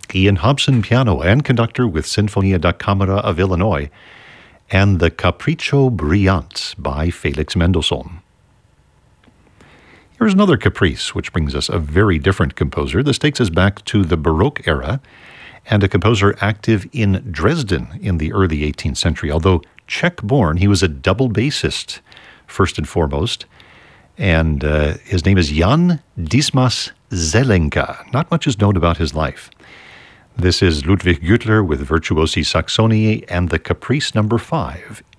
Ian Hobson piano and conductor with Sinfonia da Camera of Illinois, and the Capriccio Brillante by Felix Mendelssohn. Here's another caprice, which brings us a very different composer. This takes us back to the Baroque era, and a composer active in Dresden in the early 18th century. Although Czech-born, he was a double bassist, first and foremost, and his name is Jan Dismas Zelenka. Not much is known about his life. This is Ludwig Güttler with Virtuosi Saxonii and the Caprice number 5